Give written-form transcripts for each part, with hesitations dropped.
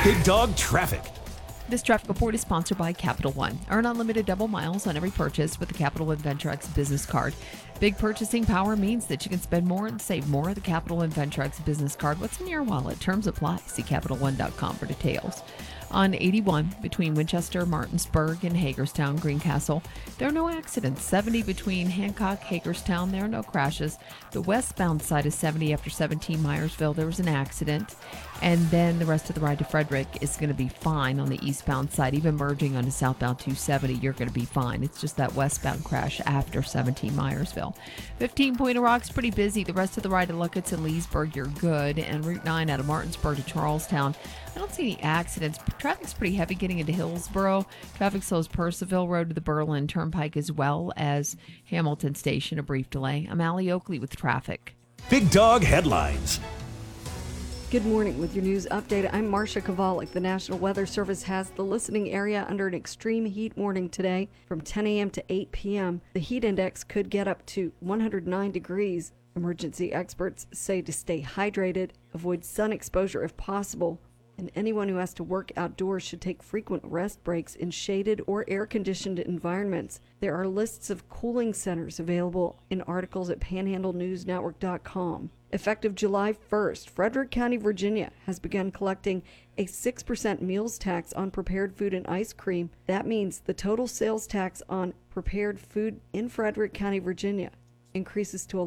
Big Dog Traffic. This traffic report is sponsored by Capital One. Earn unlimited double miles on every purchase with the Capital One Ventrex business card. Big purchasing power means that you can spend more and save more. The Capital One Ventrex business card. What's in your wallet? Terms apply. See CapitalOne.com for details. On 81 between Winchester, Martinsburg, and Hagerstown, Greencastle, there are no accidents. 70 between Hancock, Hagerstown, there are no crashes. The westbound side is 70 after 17 Myersville. There was an accident. And then the rest of the ride to Frederick is going to be fine on the eastbound side. Even merging onto southbound 270, you're going to be fine. It's just that westbound crash after 17 Myersville. 15 Point of Rock's pretty busy. The rest of the ride to Luckett's and Leesburg, you're good. And Route 9 out of Martinsburg to Charlestown, I don't see any accidents. Traffic's pretty heavy getting into Hillsboro. Traffic slows Percival Road to the Berlin Turnpike as well as Hamilton Station, a brief delay. I'm Allie Oakley with traffic. Big Dog Headlines. Good morning. With your news update, I'm Marcia Kovalik. The National Weather Service has the listening area under an extreme heat warning today from 10 a.m. to 8 p.m. The heat index could get up to 109 degrees. Emergency experts say to stay hydrated, avoid sun exposure if possible, and anyone who has to work outdoors should take frequent rest breaks in shaded or air-conditioned environments. There are lists of cooling centers available in articles at panhandlenewsnetwork.com. Effective July 1st, Frederick County, Virginia has begun collecting a 6% meals tax on prepared food and ice cream. That means the total sales tax on prepared food in Frederick County, Virginia increases to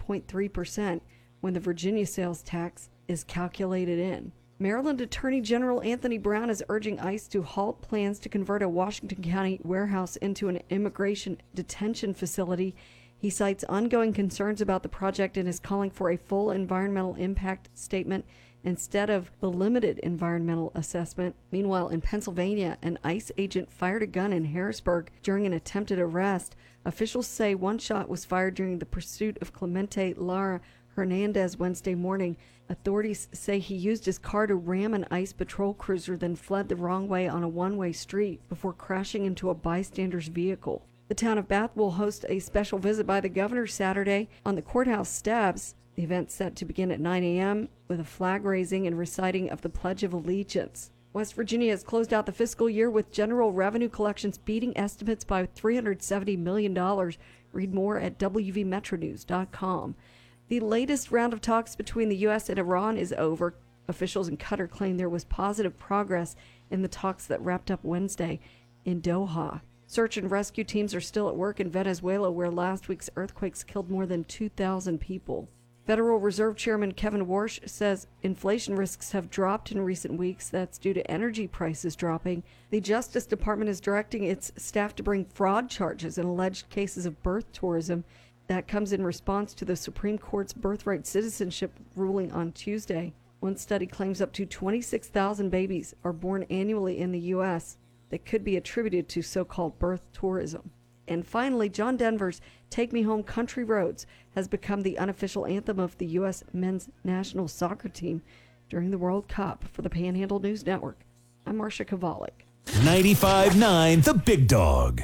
11.3% when the Virginia sales tax is calculated in. Maryland Attorney General Anthony Brown is urging ICE to halt plans to convert a Washington County warehouse into an immigration detention facility. He cites ongoing concerns about the project and is calling for a full environmental impact statement instead of the limited environmental assessment. Meanwhile, in Pennsylvania, an ICE agent fired a gun in Harrisburg during an attempted arrest. Officials say one shot was fired during the pursuit of Clemente Lara Hernandez Wednesday morning. Authorities say he used his car to ram an ICE patrol cruiser, then fled the wrong way on a one-way street before crashing into a bystander's vehicle. The town of Bath will host a special visit by the governor Saturday on the courthouse steps. The event's set to begin at 9 a.m. with a flag raising and reciting of the Pledge of Allegiance. West Virginia has closed out the fiscal year with general revenue collections beating estimates by $370 million. Read more at wvmetronews.com. The latest round of talks between the U.S. and Iran is over. Officials in Qatar claim there was positive progress in the talks that wrapped up Wednesday in Doha. Search and rescue teams are still at work in Venezuela, where last week's earthquakes killed more than 2,000 people. Federal Reserve Chairman Kevin Warsh says inflation risks have dropped in recent weeks. That's due to energy prices dropping. The Justice Department is directing its staff to bring fraud charges in alleged cases of birth tourism. That comes in response to the Supreme Court's birthright citizenship ruling on Tuesday. One study claims up to 26,000 babies are born annually in the U.S. that could be attributed to so-called birth tourism. And finally, John Denver's Take Me Home Country Roads has become the unofficial anthem of the U.S. men's national soccer team during the World Cup. For the Panhandle News Network, I'm Marcia Kovalik. 95.9 The Big Dog.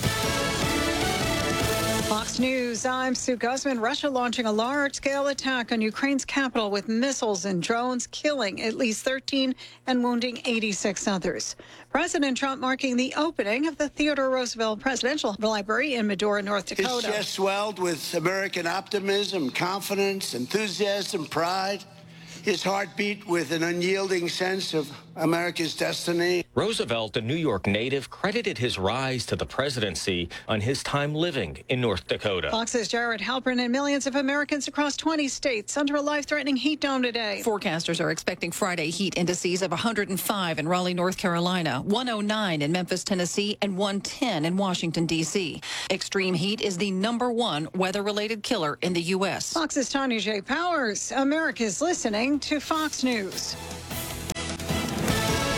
Fox News, I'm Sue Guzman. Russia launching a large-scale attack on Ukraine's capital with missiles and drones, killing at least 13 and wounding 86 others. President Trump marking the opening of the Theodore Roosevelt Presidential Library in Medora, North Dakota. His chest swelled with American optimism, confidence, enthusiasm, pride. His heart beat with an unyielding sense of America's destiny. Roosevelt, a New York native, credited his rise to the presidency on his time living in North Dakota. Fox's Jared Halpern and millions of Americans across 20 states under a life-threatening heat dome today. Forecasters are expecting Friday heat indices of 105 in Raleigh, North Carolina, 109 in Memphis, Tennessee, and 110 in Washington, D.C. Extreme heat is the #1 weather-related killer in the U.S. Fox's Tanya J. Powers. America's listening to Fox News.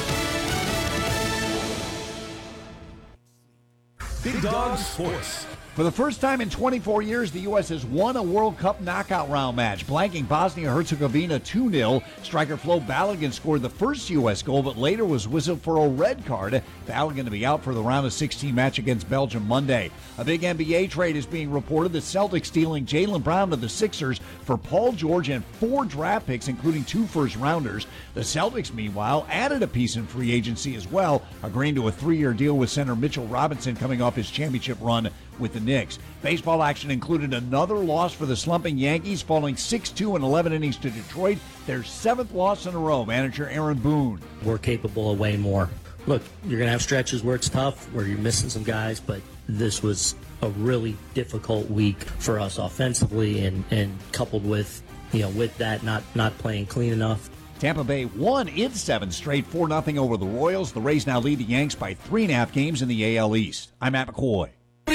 Big Dog Sports. For the first time in 24 years, the U.S. has won a World Cup knockout round match, blanking Bosnia-Herzegovina 2-0. Striker Flo Balogun scored the first U.S. goal, but later was whistled for a red card. Balogun to be out for the round of 16 match against Belgium Monday. A big NBA trade is being reported. The Celtics dealing Jaylen Brown to the Sixers for Paul George and 4 draft picks, including 2 first-rounders. The Celtics, meanwhile, added a piece in free agency as well, agreeing to a 3-year deal with center Mitchell Robinson coming off his championship run with the Knicks. Baseball action included another loss for the slumping Yankees, falling 6-2 in 11 innings to Detroit, their 7th loss in a row. Manager Aaron Boone. We're capable of way more. Look, you're going to have stretches where it's tough, where you're missing some guys, but this was a really difficult week for us offensively, and coupled with, with that not playing clean enough. Tampa Bay won its 7th straight 4-0 over the Royals. The Rays now lead the Yanks by 3.5 games in the AL East. I'm Matt McCoy.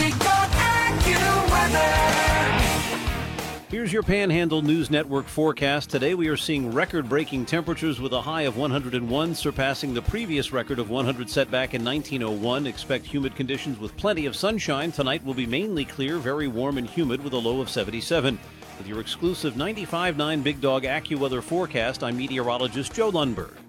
Here's your Panhandle News Network forecast. Today we are seeing record-breaking temperatures with a high of 101, surpassing the previous record of 100 set back in 1901. Expect humid conditions with plenty of sunshine. Tonight will be mainly clear, very warm and humid with a low of 77. With your exclusive 95.9 Big Dog AccuWeather forecast, I'm meteorologist Joe Lundberg.